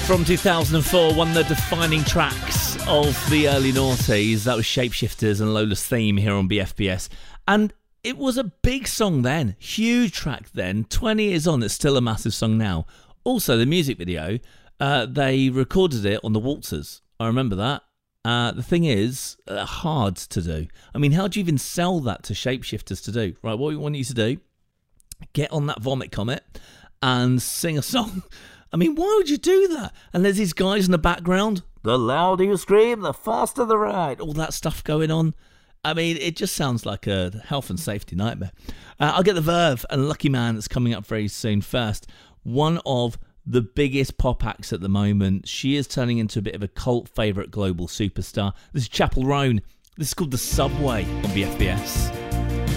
From 2004, one of the defining tracks of the early noughties. That was Shapeshifters and Lola's Theme here on BFBS. And it was a big song then, huge track then. 20 years on, it's still a massive song now. Also, the music video, they recorded it on the Waltzers. I remember that. The thing is, hard to do. I mean, how do you even sell that to Shapeshifters to do? Right, what we want you to do, get on that Vomit Comet and sing a song. I mean, why would you do that? And there's these guys in the background. The louder you scream, the faster the ride. All that stuff going on. I mean, it just sounds like a health and safety nightmare. I'll get the Verve and Lucky Man that's coming up very soon first. One of the biggest pop acts at the moment. She is turning into a bit of a cult favourite global superstar. This is Chapel Roan. This is called The Subway on BFBS.